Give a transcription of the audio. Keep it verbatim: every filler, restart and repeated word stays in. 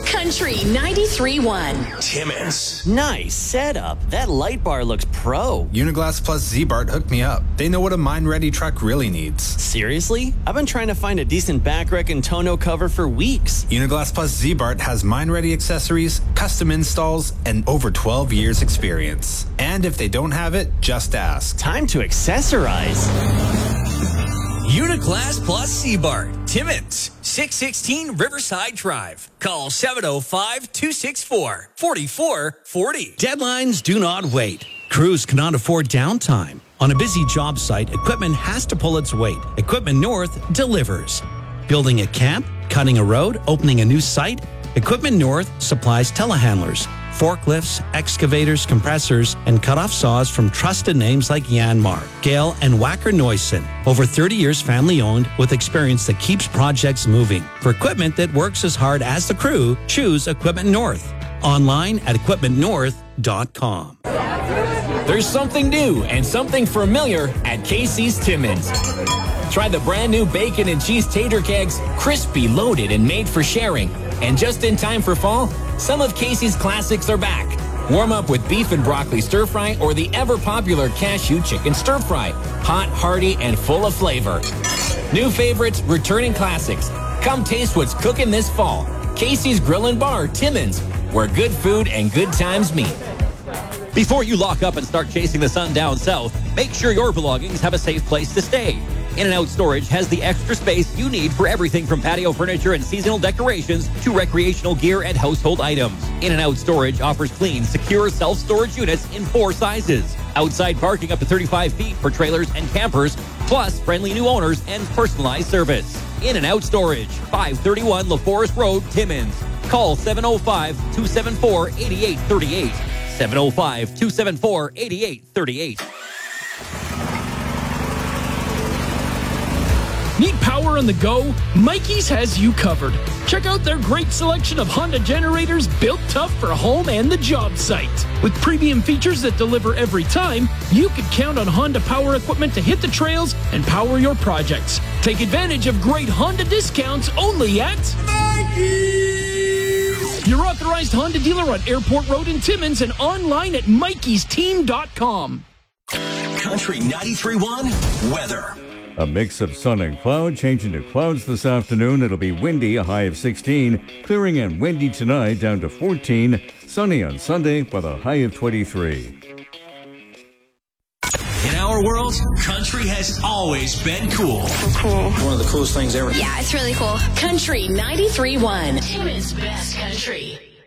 Country ninety-three point one. Timmins. Nice setup. That light bar looks pro. Uniglass plus Z-Bart hooked me up. They know what a mine-ready truck really needs. Seriously? I've been trying to find a decent back rec and tonneau cover for weeks. Uniglass plus Z-Bart has mine-ready accessories, custom installs, and over twelve years experience. And if they don't have it, just ask. Time to accessorize. Uniglass plus Z-Bart. Timmins, six sixteen Riverside Drive. Call seven oh five, two six four, four four four oh. Deadlines do not wait. Crews cannot afford downtime. On a busy job site, equipment has to pull its weight. Equipment North delivers. Building a camp, cutting a road, opening a new site, Equipment North supplies telehandlers, forklifts, excavators, compressors, and cut-off saws from trusted names like Yanmar, Gale, and Wacker Neuson. Over thirty years family-owned with experience that keeps projects moving. For equipment that works as hard as the crew, choose Equipment North. Online at equipment north dot com. There's something new and something familiar at Casey's Timmins. Try the brand new bacon and cheese tater kegs, crispy, loaded, and made for sharing. And just in time for fall, some of Casey's classics are back. Warm up with beef and broccoli stir fry or the ever-popular cashew chicken stir fry. Hot, hearty, and full of flavor. New favorites, returning classics. Come taste what's cooking this fall. Casey's Grill and Bar, Timmins, where good food and good times meet. Before you lock up and start chasing the sun down south, make sure your belongings have a safe place to stay. In-N-Out Storage has the extra space you need for everything from patio furniture and seasonal decorations to recreational gear and household items. In-N-Out Storage offers clean, secure self-storage units in four sizes. Outside parking up to thirty-five feet for trailers and campers, plus friendly new owners and personalized service. In-N-Out Storage, five thirty-one LaForest Road, Timmins. Call seven oh five, two seven four, eight eight three eight. seven oh five, two seven four, eight eight three eight. Need power on the go? Mikey's has you covered. Check out their great selection of Honda generators built tough for home and the job site. With premium features that deliver every time, you can count on Honda power equipment to hit the trails and power your projects. Take advantage of great Honda discounts only at Mikey's! Your authorized Honda dealer on Airport Road in Timmins and online at Mikeys Team dot com. Country ninety-three point one weather. A mix of sun and cloud, changing to clouds this afternoon. It'll be windy, a high of sixteen. Clearing and windy tonight, down to fourteen. Sunny on Sunday with a high of twenty-three. In our world, country has always been cool. Cool. One of the coolest things ever. Yeah, it's really cool. Country ninety-three point one. Timmins' best country.